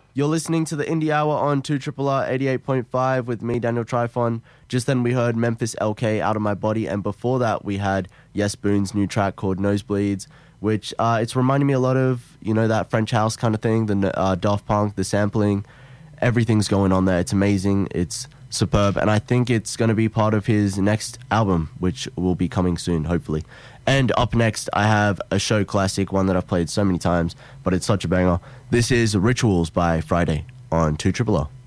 You're listening to the Indie Hour on 2RRR 88.5 with me, Daniel Trifon. Just then we heard Memphis LK, Out of My Body, and before that we had Yes Boone's new track called Nosebleeds, which it's reminding me a lot of, you know, that French house kind of thing, the Daft Punk, the sampling. Everything's going on there. It's amazing. It's superb. And I think it's going to be part of his next album, which will be coming soon, hopefully. And up next, I have a show classic, one that I've played so many times, but it's such a banger. This is Rituals by Friday on 2RRR.